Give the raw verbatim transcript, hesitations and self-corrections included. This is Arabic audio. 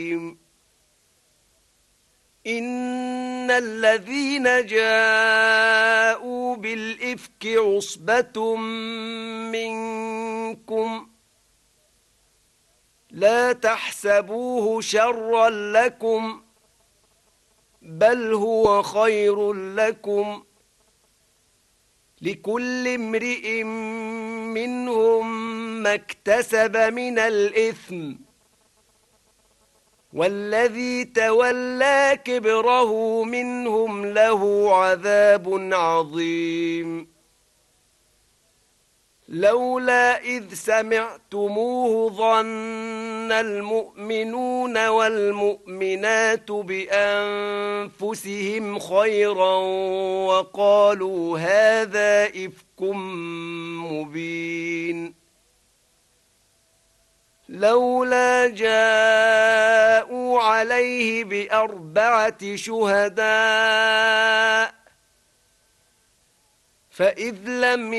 إن الذين جاءوا بالإفك عصبة منكم لا تحسبوه شرا لكم بل هو خير لكم لكل امرئ منهم ما اكتسب من الإثم والذي تولى كبره منهم له عذاب عظيم لولا إذ سمعتموه ظن المؤمنون والمؤمنات بأنفسهم خيرا وقالوا هذا إفك مبين لولا جاءوا عليه بأربعة شهداء فإذ لم